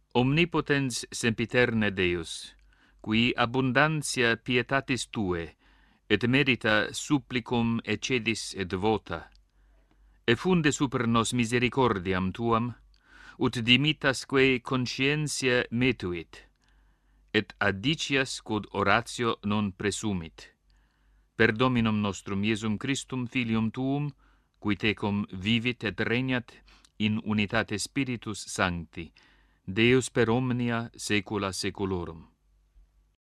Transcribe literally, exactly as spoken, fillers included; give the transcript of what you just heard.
Omnipotens sempiterne Deus, qui abundantia pietatis Tue, et merita supplicum excedis et vota, effunde super nos misericordiam Tuam, ut dimitasque conscientia metuit, et adicias quod oratio non presumit. Per Dominum nostrum Iesum Christum Filium Tuum, qui tecum vivit et regnat in unitate Spiritus Sancti, Deus per omnia saecula saeculorum.